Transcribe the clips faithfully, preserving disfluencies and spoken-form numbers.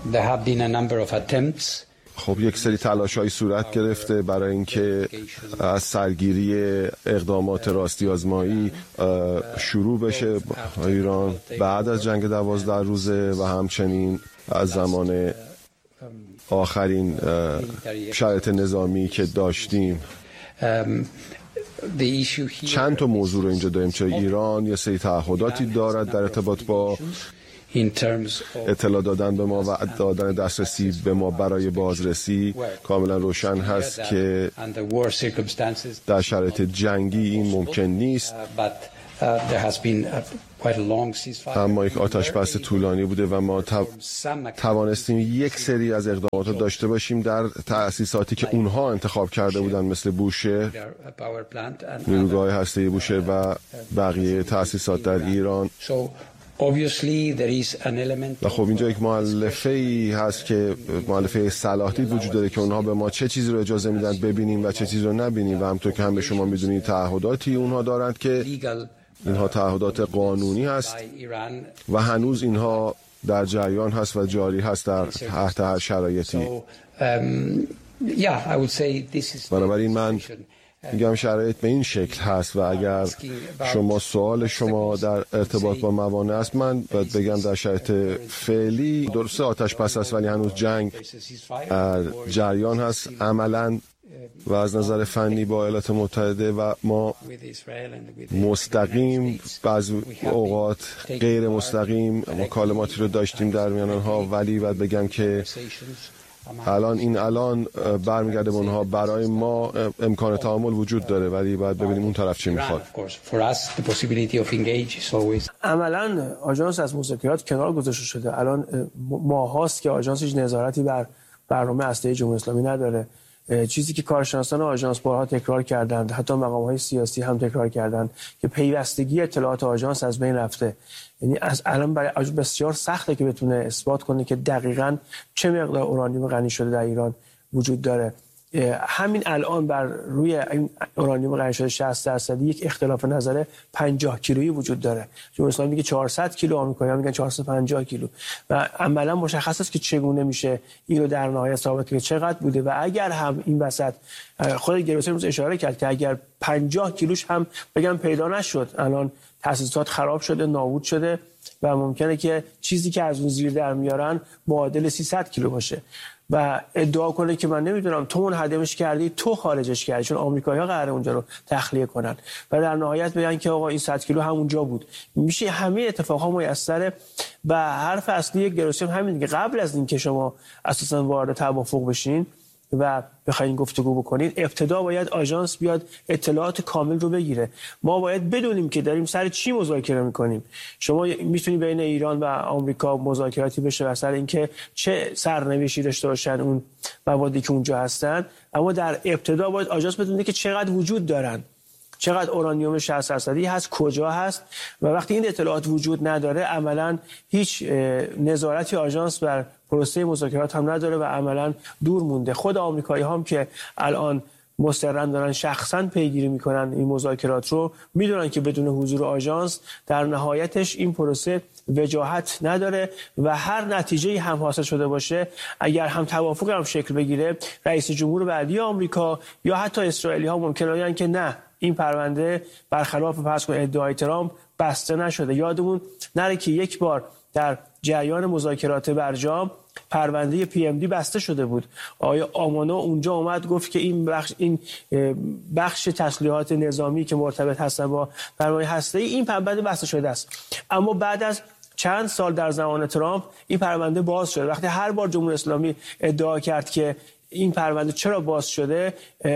there have been a number of attempts. خب یک سری تلاش‌های صورت گرفته برای اینکه از سرگیری اقدامات راستی آزمایی شروع بشه ایران بعد از جنگ دوازده روزه و همچنین از زمان آخرین شرایط نظامی که داشتیم. چند تا موضوع رو اینجا داریم چه ایران یه سری تعهداتی دارد در ارتباط با اطلاع دادن به ما و دادن دسترسی به ما برای بازرسی. کاملا روشن هست که در شرایط جنگی این ممکن نیست، اما یک آتشبس طولانی بوده و ما توانستیم یک سری از اقدامات رو داشته باشیم در تأسیساتی که اونها انتخاب کرده بودن، مثل بوشهر، نیروگاه هسته‌ای بوشهر و بقیه تأسیسات در ایران. و خب اینجا یک مؤلفه‌ای هست که مؤلفه صلاح‌دید وجود داره که اونها به ما چه چیزی رو اجازه میدن ببینیم و چه چیزی رو نبینیم و همونطور که هم به شما میدونید تعهداتی اونها دارند که اینها تعهدات قانونی هست و هنوز اینها در جریان هست و جاری هست در تحت هر شرایطی. بنابراین من میگم شرایط به این شکل هست و اگر شما سوال شما در ارتباط با موانع است، من باید بگم در شرایط فعلی درسته آتش بس است ولی هنوز جنگ جریان هست عملاً و از نظر فنی با ایالات متحده و ما مستقیم بعضی اوقات غیر مستقیم مکالماتی رو داشتیم در میان آنها، ولی باید بگم که الان این الان برمیگرده به اونها. برای ما امکان تعامل وجود داره ولی باید ببینیم اون طرف چی میخواد. عملاً آژانس از مذاکرات کنار گذاشته شده. الان ماهاست که آژانس هیچ نظارتی بر برنامه هسته‌ای جمهوری اسلامی نداره. چیزی که کارشناسان آژانس بارها تکرار کردند، حتی مقام‌های سیاسی هم تکرار کردند که پیوستگی اطلاعات آژانس از بین رفته. یعنی از الان برای آژانس بسیار سخته که بتونه اثبات کنه که دقیقاً چه مقدار اورانیوم غنی شده در ایران وجود داره. همین الان بر روی این اورانیوم غنی شده شصت درصدی یک اختلاف نظر پنجاه کیلویی وجود داره. جمهوری اسلامی میگه چهارصد کیلو، آمریکایی‌ها میگن چهارصد و پنجاه کیلو و عملاً مشخص است که چگونه میشه این رو در نهایت ثابت کنه چقدر بوده. و اگر هم این وسط خود گروسر روز اشاره کرد که اگر پنجاه کیلوش هم بگم پیدا نشد، الان تأسیسات خراب شده، نابود شده و ممکنه که چیزی که از اون زیر در میارن معادل سیصد کیلو باشه و ادعا کنه که من نمیدونم تو منهدمش کردی، تو خارجش کردی، چون آمریکایی‌ها قراره اونجا رو تخلیه کنن و در نهایت بگن که آقا این صد کیلو همونجا بود. میشه همه اتفاقا میسره و حرف اصلی گروسیم همین که قبل از اینکه شما اساسا وارد توافق بشین و بخواید گفتگو بکنید، ابتدا باید آژانس بیاد اطلاعات کامل رو بگیره. ما باید بدونیم که داریم سر چی مذاکره میکنیم. شما میتونید بین ایران و آمریکا مذاکراتی بشه و سر اینکه چه سرنوشتی داشته باشن اون موادی که اونجا هستن، اما در ابتدا باید آژانس بدونه که چقدر وجود دارن، چقدر اورانیوم شصت درصدی هست، کجا هست و وقتی این اطلاعات وجود نداره عملاً هیچ نظارتی آژانس بر پروسه مذاکرات هم نداره و عملاً دور مونده. خود آمریکایی‌ها هم که الان مستقلاً دارن شخصاً پیگیری میکنن این مذاکرات رو، میدونن که بدون حضور آژانس در نهایتش این پروسه وجاهت نداره و هر نتیجه‌ای هم حاصل شده باشه، اگر هم توافق هم شکل بگیره، رئیس جمهور بعدی آمریکا یا حتی اسرائیلی‌ها ممکنه بگن که نه، این پرونده برخلاف فرض کن ادعای ترامپ بسته نشده. یادمون نره که یک بار در جریان مذاکرات برجام پرونده پی ام دی بسته شده بود. آیا آمانا اونجا اومد گفت که این بخش این بخش تسلیحات نظامی که مرتبط هستن با برنامه هسته‌ای این پرونده بسته شده است. اما بعد از چند سال در زمان ترامپ این پرونده باز شده. وقتی هر بار جمهوری اسلامی ادعا کرد که این پرونده چرا باز شده،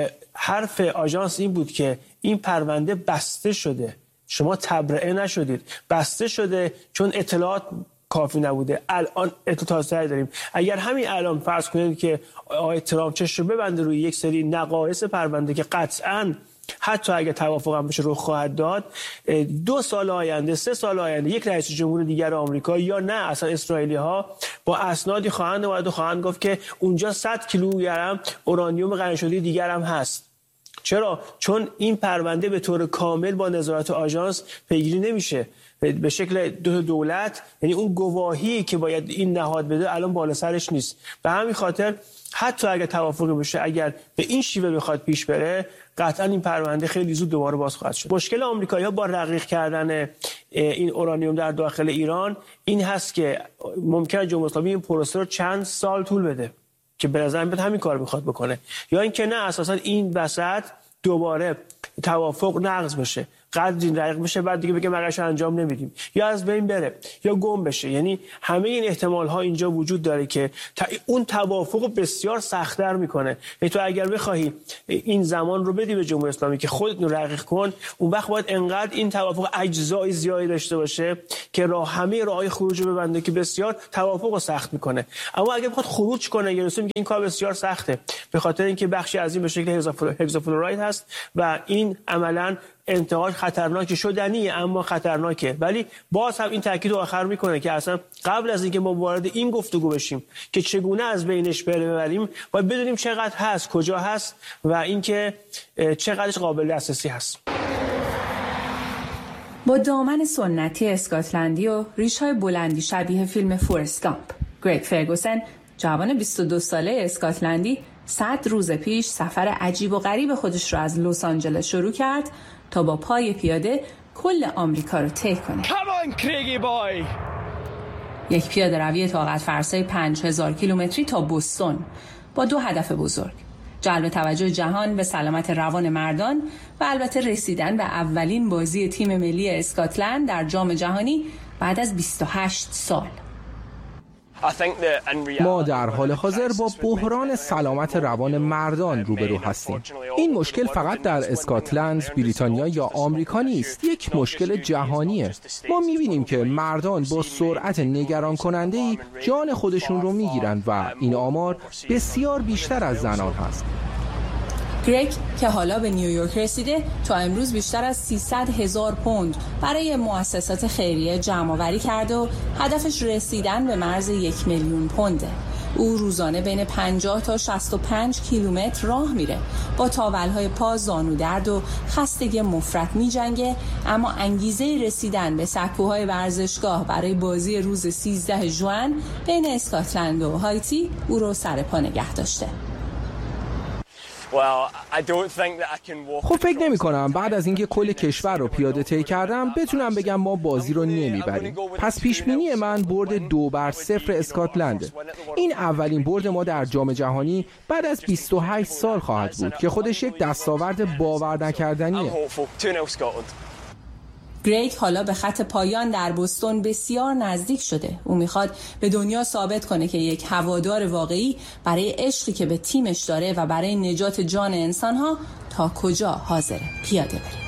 حرف آژانس این بود که این پرونده بسته شده، شما تبرئه نشدید، بسته شده چون اطلاعات کافی نبوده. الان اطلاعات داریم. اگر همین الان فرض کنید که آقای ترامپ چشم ببنده روی یک سری نقایص پرونده که قطعاً حتی اگه توافق هم بشه رو خواهد داد، دو سال آینده، سه سال آینده یک رئیس جمهور دیگر آمریکا یا نه اصلا اسرائیلی ها با اسنادی خواهند اومد و خواهند گفت که اونجا صد کیلوگرم اورانیوم غنی شده دیگر هم هست. چرا؟ چون این پرونده به طور کامل با نظارت آژانس پیگیری نمیشه به شکل دو دولت، یعنی اون گواهی که باید این نهاد بده الان بالا سرش نیست. به همین خاطر حتی اگر توافقی بشه، اگر به این شیوه بخواد پیش بره، قطعا این پرونده خیلی زود دوباره باز خواهد شد. مشکل آمریکایی‌ها با رقیق کردن این اورانیوم در داخل ایران این هست که ممکنه جمهوری اسلامی این پروسه رو چند سال طول بده که به نظر میاد همین کار میخواد بکنه، یا اینکه نه اساسا این وسط دوباره توافق نقض بشه، قدری رقیق بشه، بعد دیگه بگه مقاش انجام نمیدیم، یا از بین بره یا گم بشه. یعنی همه این احتمال ها اینجا وجود داره که اون توافق بسیار سخت‌تر میکنه. یعنی تو اگر بخواهی این زمان رو بدی به جمهوری اسلامی که خودت رو رقیق کن، اون وقت باید انقدر این توافق اجزای زیادی داشته باشه که راه همه راههای خروج رو ببنده که بسیار توافق رو سخت میکنه. اما اگر بخواد خروج کنه، یعنی میگه این کار بسیار سخته به خاطر اینکه بخشی از این به شکل هگزافلوراید هست و این عملاً انتقاد خطرناکی شدنیه، اما خطرناکه. ولی باز هم این تاکید رو آخر میکنه که اصلا قبل از اینکه ما وارد این گفتگو بشیم که چگونه از بینش ببریم، باید بدونیم چقدر هست، کجا هست و اینکه چقدرش قابل دسترسی هست. با دامن سنتی اسکاتلندی و ریش‌های بلندی شبیه فیلم فورست گامپ، گرگ فرگوسن، جوان بیست و دو ساله اسکاتلندی، صد روز پیش سفر عجیب و غریب خودش رو از لس آنجلس شروع کرد تا با پای پیاده کل آمریکا رو طی کنه. یک پیاده روی طاقت فرسای پنج هزار کیلومتری تا بوستون با دو هدف بزرگ: جلب توجه جهان به سلامت روان مردان و البته رسیدن به اولین بازی تیم ملی اسکاتلند در جام جهانی بعد از بیست و هشت سال. ما در حال حاضر با بحران سلامت روان مردان روبرو هستیم. این مشکل فقط در اسکاتلند، بریتانیا یا آمریکا نیست، یک مشکل جهانیه. ما می‌بینیم که مردان با سرعت نگران کننده‌ای جان خودشون رو می‌گیرن و این آمار بسیار بیشتر از زنان هست. گرگ که حالا به نیویورک رسیده تا امروز بیشتر از سیصد هزار پوند برای مؤسسات خیریه جمع‌آوری کرده و هدفش رسیدن به مرز یک میلیون پونده. او روزانه بین پنجاه تا شصت و پنج کیلومتر راه میره، با تاولهای پا، زانو درد و خستگی مفرط میجنگه، اما انگیزه رسیدن به سکوهای ورزشگاه برای بازی روز سیزده ژوئن بین اسکاتلند و هایتی او رو سر پا نگه داشته. خب فکر نمی کنم بعد از اینکه کل کشور رو پیاده طی کردم بتونم بگم ما بازی رو نمیبریم. پس پیش بینی من برد دو بر صفر اسکاتلند. این اولین برد ما در جام جهانی بعد از بیست و هشت سال خواهد بود که خودش یک دستاورد باور نکردنیه. گرگ حالا به خط پایان در بوستون بسیار نزدیک شده. او میخواد به دنیا ثابت کنه که یک هوادار واقعی برای عشقی که به تیمش داره و برای نجات جان انسانها تا کجا حاضره پیاده بره.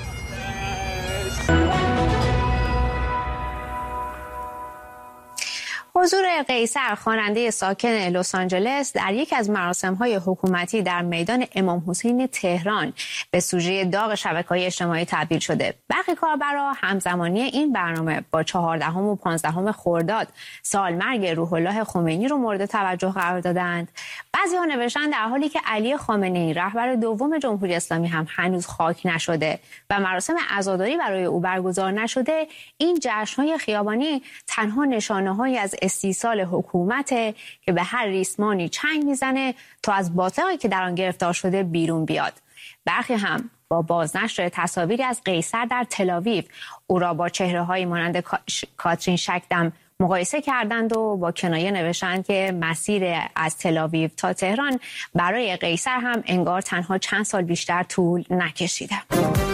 حضور قیصر، خواننده ساکن لس آنجلس، در یک از مراسم‌های حکومتی در میدان امام حسین تهران به سوژه داغ شبکه‌های اجتماعی تبدیل شده. برخی کاربرا همزمانی این برنامه با چهاردهم و پانزدهم خرداد سالمرگ روح الله خمینی رو مورد توجه قرار دادند. بعضی‌ها نوشتن در حالی که علی خامنه‌ای رهبر دوم جمهوری اسلامی هم هنوز خاک نشده و مراسم عزاداری برای او برگزار نشده، این جشن‌های خیابانی تنها نشانه‌هایی از استیصال حکومته که به هر ریسمانی چنگ میزنه تا از باطلاقی که در آن گرفتار شده بیرون بیاد. برخی هم با بازنشر تصاویری از قیصر در تل‌آویو او را با چهره‌هایی مانند کاترین شکدم مقایسه کردند و با کنایه نوشتند که مسیر از تل‌آویو تا تهران برای قیصر هم انگار تنها چند سال بیشتر طول نکشیده.